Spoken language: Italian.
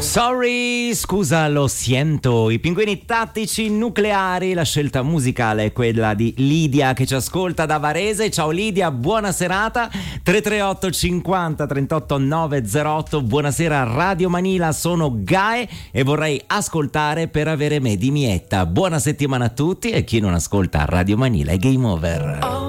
Sorry, scusa, lo siento. I pinguini tattici nucleari. La scelta musicale è quella di Lidia che ci ascolta da Varese. Ciao Lidia, buona serata. 338 50 38 908. Buonasera Radio Manila, sono Gae e vorrei ascoltare Per avere me di Mietta. Buona settimana a tutti e chi non ascolta Radio Manila è game over.